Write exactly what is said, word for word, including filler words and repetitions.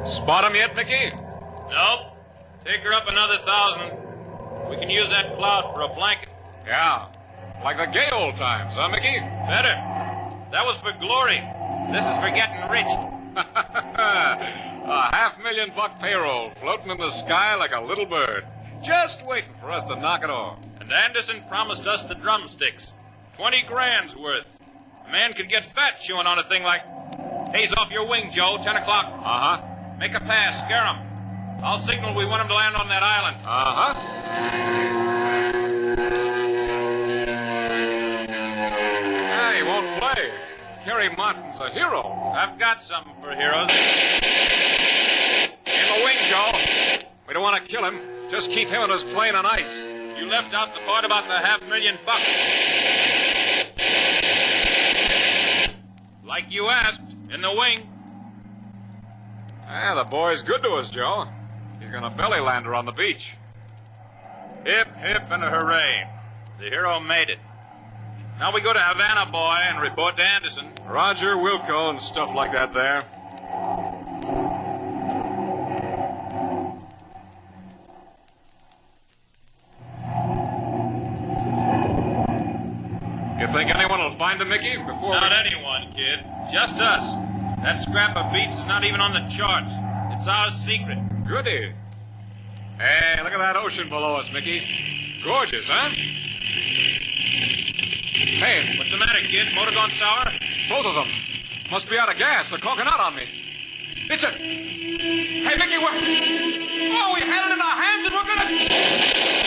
Spot him yet, Mickey? Nope. Take her up another thousand. We can use that cloud for a blanket. Yeah. Like the gay old times, huh, Mickey? Better. That was for glory. This is for getting rich. A half million buck payroll floating in the sky like a little bird. Just waiting for us to knock it off. And Anderson promised us the drumsticks. Twenty grand's worth. A man could get fat chewing on a thing like... Haze off your wing, Joe. Ten o'clock. Uh-huh. Make a pass. Scare him. I'll signal we want him to land on that island. Uh-huh. Ah, he won't play. Kerry Martin's a hero. I've got something for heroes. In the wing, Joe. We don't want to kill him. Just keep him and his plane on ice. You left out the part about the half million bucks. Like you asked, in the wing. Ah, the boy's good to us, Joe. He's going to belly land her on the beach. Hip, hip, and a hooray. The hero made it. Now we go to Havana, boy, and report to Anderson. Roger Wilco and stuff like that there. You think anyone will find him, Mickey, before Not we... anyone, kid. Just us. That scrap of beats is not even on the charts. It's our secret. Goody. Hey, look at that ocean below us, Mickey. Gorgeous, huh? Hey. What's the matter, kid? Motor gone sour? Both of them. Must be out of gas. They're conking out on me. It's it. Hey, Mickey, we're... Oh, we had it in our hands and we're gonna...